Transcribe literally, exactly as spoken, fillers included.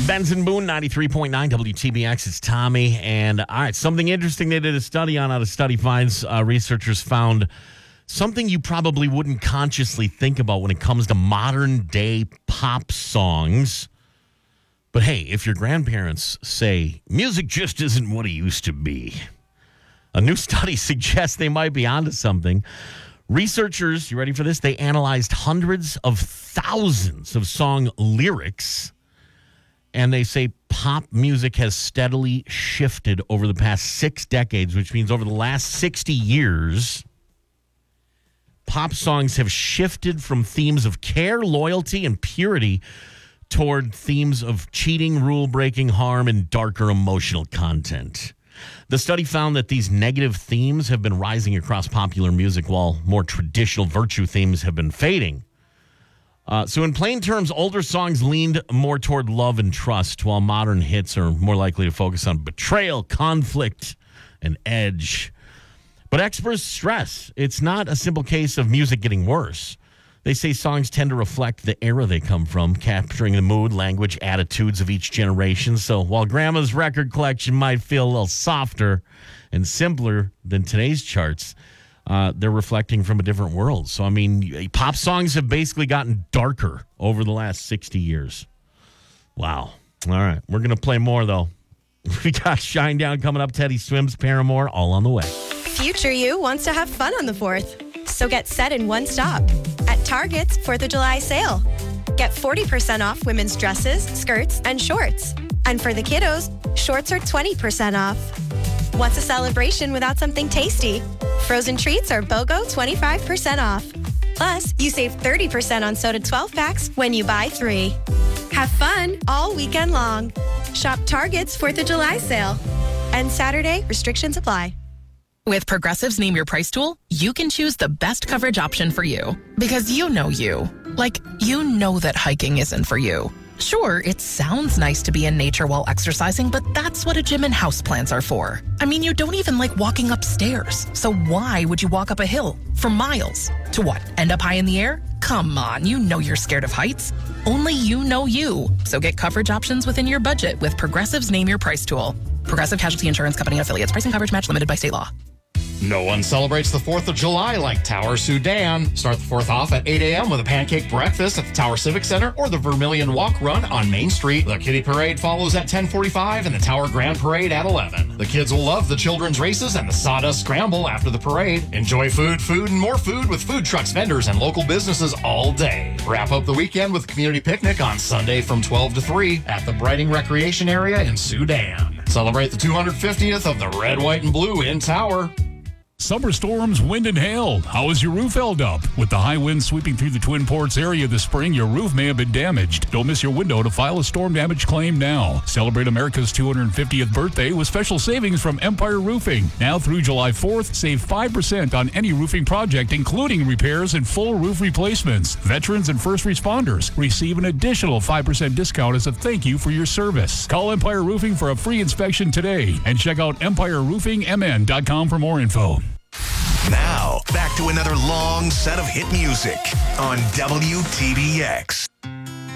Benson Boone, ninety-three point nine W T B X. It's Tommy. And all right, something interesting they did a study on out of Study Finds. Uh, researchers found something you probably wouldn't consciously think about when it comes to modern day pop songs. But hey, if your grandparents say music just isn't what it used to be, a new study suggests they might be onto something. Researchers, you ready for this? They analyzed hundreds of thousands of song lyrics, and they say pop music has steadily shifted over the past six decades, which means over the last sixty years, pop songs have shifted from themes of care, loyalty, and purity toward themes of cheating, rule-breaking, harm, and darker emotional content. The study found that these negative themes have been rising across popular music while more traditional virtue themes have been fading. Uh, so in plain terms, older songs leaned more toward love and trust, while modern hits are more likely to focus on betrayal, conflict, and edge. But experts stress it's not a simple case of music getting worse. They say songs tend to reflect the era they come from, capturing the mood, language, attitudes of each generation. So while Grandma's record collection might feel a little softer and simpler than today's charts, uh, they're reflecting from a different world. So, I mean, pop songs have basically gotten darker over the last sixty years. Wow. All right. We're going to play more, though. We got Shine Down coming up, Teddy Swims, Paramore, all on the way. Future you wants to have fun on the fourth. So get set in one stop at Target's fourth of July sale. Get forty percent off women's dresses, skirts, and shorts. And for the kiddos, shorts are twenty percent off. What's a celebration without something tasty? Frozen treats are BOGO twenty-five percent off. Plus, you save thirty percent on soda twelve packs when you buy three. Have fun all weekend long. Shop Target's fourth of July sale. And Saturday, restrictions apply. With Progressive's Name Your Price tool, you can choose the best coverage option for you. Because you know you. Like, you know that hiking isn't for you. Sure, it sounds nice to be in nature while exercising, but that's what a gym and houseplants are for. I mean, you don't even like walking upstairs. So why would you walk up a hill for miles? To what, end up high in the air? Come on, you know you're scared of heights. Only you know you. So get coverage options within your budget with Progressive's Name Your Price tool. Progressive Casualty Insurance Company affiliates. Pricing coverage match limited by state law. No one celebrates the fourth of July like Tower Sudan. Start the fourth off at eight a.m. with a pancake breakfast at the Tower Civic Center or the Vermilion Walk Run on Main Street. The Kitty Parade follows at ten forty-five and the Tower Grand Parade at eleven. The kids will love the children's races and the Sawdust Scramble after the parade. Enjoy food, food, and more food with food trucks, vendors, and local businesses all day. Wrap up the weekend with community picnic on Sunday from twelve to three at the Brighting Recreation Area in Sudan. Celebrate the two hundred fiftieth of the Red, White, and Blue in Tower. Summer storms, wind, and hail. How is your roof held up? With the high winds sweeping through the Twin Ports area this spring, your roof may have been damaged. Don't miss your window to file a storm damage claim now. Celebrate America's two hundred fiftieth birthday with special savings from Empire Roofing. Now through July fourth, save five percent on any roofing project, including repairs and full roof replacements. Veterans and first responders receive an additional five percent discount as a thank you for your service. Call Empire Roofing for a free inspection today and check out empire roofing m n dot com for more info. Now, back to another long set of hit music on W T B X.